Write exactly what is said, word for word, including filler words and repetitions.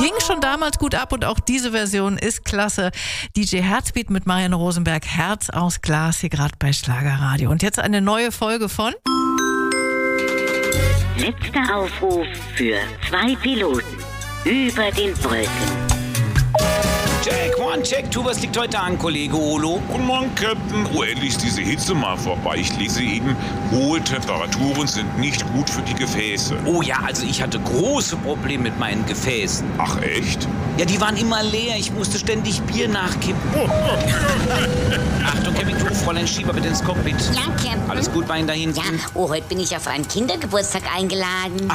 Ging schon damals gut ab und auch diese Version ist klasse. D J Herzbeat mit Marianne Rosenberg, Herz aus Glas, hier gerade bei Schlagerradio. Und jetzt eine neue Folge von... Letzter Aufruf für zwei Piloten über den Wolken. Check, one, check, two, was liegt heute an, Kollege Olo? Guten Morgen, Captain. Oh, endlich ist diese Hitze mal vorbei. Ich lese eben, hohe Temperaturen sind nicht gut für die Gefäße. Oh ja, also ich hatte große Probleme mit meinen Gefäßen. Ach, echt? Ja, die waren immer leer. Ich musste ständig Bier nachkippen. Achtung, Kevin, du, Fräulein Schieber, bitte ins Cockpit. Ja, Captain. Alles gut bei Ihnen da hinten? Ja, oh, heute bin ich auf einen Kindergeburtstag eingeladen.